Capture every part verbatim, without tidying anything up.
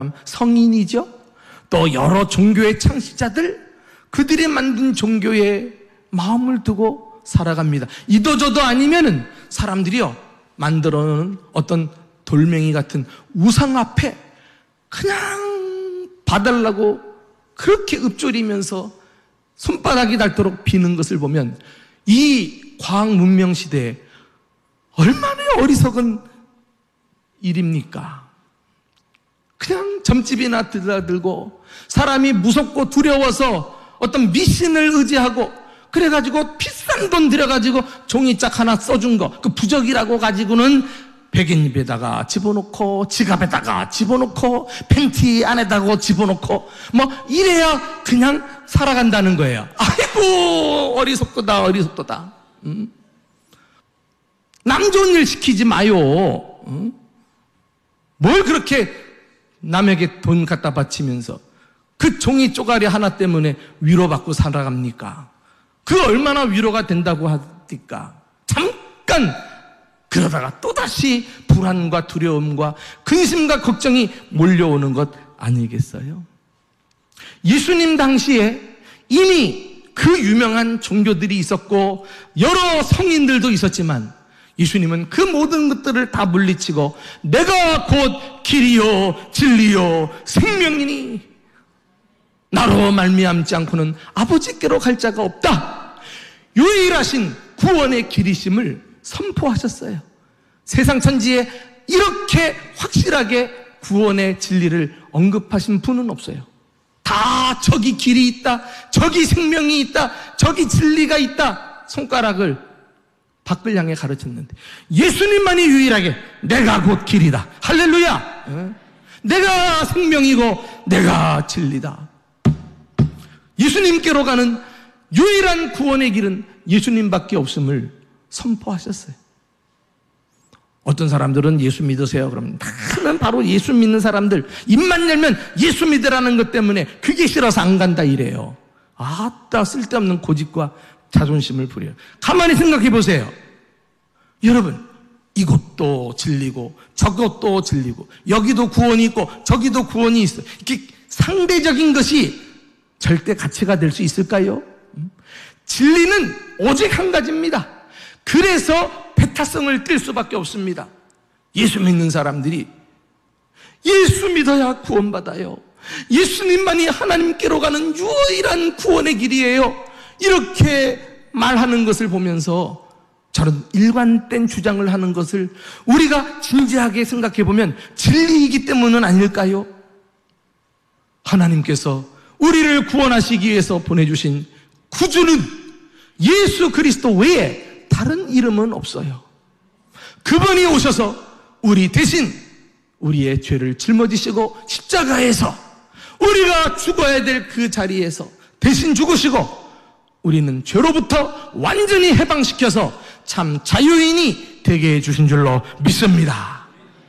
성인이죠. 또 여러 종교의 창시자들, 그들이 만든 종교에 마음을 두고 살아갑니다. 이도저도 아니면은 사람들이요 만들어 놓은 어떤 돌멩이 같은 우상 앞에 그냥 봐달라고 그렇게 읊조리면서 손바닥이 닳도록 비는 것을 보면 이 과학 문명 시대에 얼마나 어리석은 일입니까? 그냥 점집이나 들라들고 사람이 무섭고 두려워서 어떤 미신을 의지하고 그래가지고 비싼 돈 들여가지고 종이짝 하나 써준 거, 그 부적이라고 가지고는 백인입에다가 집어넣고 지갑에다가 집어넣고 팬티 안에다가 집어넣고 뭐 이래야 그냥 살아간다는 거예요. 아이고 어리석도다 어리석도다. 음? 남 좋은 일 시키지 마요. 음? 뭘 그렇게 남에게 돈 갖다 바치면서 그 종이 쪼가리 하나 때문에 위로받고 살아갑니까? 그 얼마나 위로가 된다고 합니까? 잠깐 그러다가 또다시 불안과 두려움과 근심과 걱정이 몰려오는 것 아니겠어요? 예수님 당시에 이미 그 유명한 종교들이 있었고 여러 성인들도 있었지만 예수님은 그 모든 것들을 다 물리치고 내가 곧 길이요 진리요 생명이니 나로 말미암지 않고는 아버지께로 갈 자가 없다. 유일하신 구원의 길이심을 선포하셨어요. 세상 천지에 이렇게 확실하게 구원의 진리를 언급하신 분은 없어요. 다 저기 길이 있다, 저기 생명이 있다, 저기 진리가 있다 손가락을 밖을 향해 가르쳤는데 예수님만이 유일하게 내가 곧 길이다. 할렐루야. 내가 생명이고 내가 진리다. 예수님께로 가는 유일한 구원의 길은 예수님밖에 없음을 선포하셨어요. 어떤 사람들은 예수 믿으세요 그러면 나는 바로 예수 믿는 사람들 입만 열면 예수 믿으라는 것 때문에 그게 싫어서 안 간다 이래요. 아따 쓸데없는 고집과 자존심을 부려요. 가만히 생각해 보세요. 여러분 이것도 진리고 저것도 진리고 여기도 구원이 있고 저기도 구원이 있어. 이렇게 상대적인 것이 절대 가치가 될 수 있을까요? 진리는 오직 한 가지입니다. 그래서 배타성을 띨 수밖에 없습니다. 예수 믿는 사람들이 예수 믿어야 구원받아요. 예수님만이 하나님께로 가는 유일한 구원의 길이에요. 이렇게 말하는 것을 보면서 저런 일관된 주장을 하는 것을 우리가 진지하게 생각해 보면 진리이기 때문은 아닐까요? 하나님께서 우리를 구원하시기 위해서 보내주신 구주는 예수 그리스도 외에 다른 이름은 없어요. 그분이 오셔서 우리 대신 우리의 죄를 짊어지시고 십자가에서 우리가 죽어야 될 그 자리에서 대신 죽으시고 우리는 죄로부터 완전히 해방시켜서 참 자유인이 되게 해주신 줄로 믿습니다.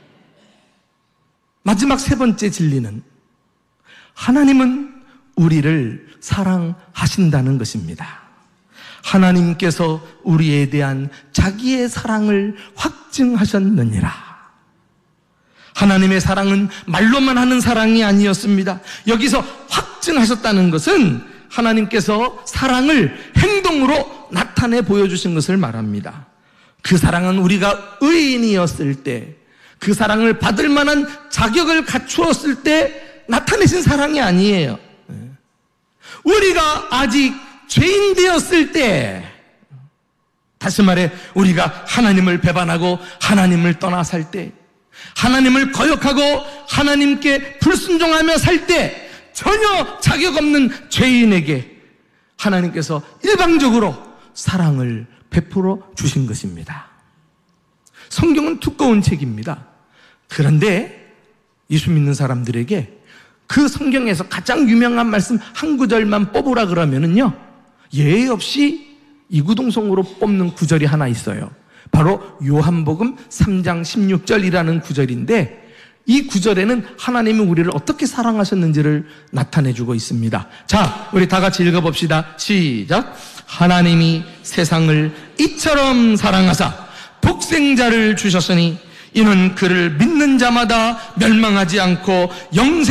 마지막 세 번째 진리는 하나님은 우리를 사랑하신다는 것입니다. 하나님께서 우리에 대한 자기의 사랑을 확증하셨느니라. 하나님의 사랑은 말로만 하는 사랑이 아니었습니다. 여기서 확증하셨다는 것은 하나님께서 사랑을 행동으로 나타내 보여주신 것을 말합니다. 그 사랑은 우리가 의인이었을 때, 그 사랑을 받을 만한 자격을 갖추었을 때 나타내신 사랑이 아니에요. 우리가 아직 죄인 되었을 때, 다시 말해 우리가 하나님을 배반하고 하나님을 떠나 살 때, 하나님을 거역하고 하나님께 불순종하며 살 때 전혀 자격 없는 죄인에게 하나님께서 일방적으로 사랑을 베풀어 주신 것입니다. 성경은 두꺼운 책입니다. 그런데 예수 믿는 사람들에게 그 성경에서 가장 유명한 말씀 한 구절만 뽑으라 그러면은요, 예의 없이 이구동성으로 뽑는 구절이 하나 있어요. 바로 요한복음 삼 장 십육 절이라는 구절인데, 이 구절에는 하나님이 우리를 어떻게 사랑하셨는지를 나타내주고 있습니다. 자, 우리 다 같이 읽어봅시다. 시작. 하나님이 세상을 이처럼 사랑하사 독생자를 주셨으니 이는 그를 믿는 자마다 멸망하지 않고 영생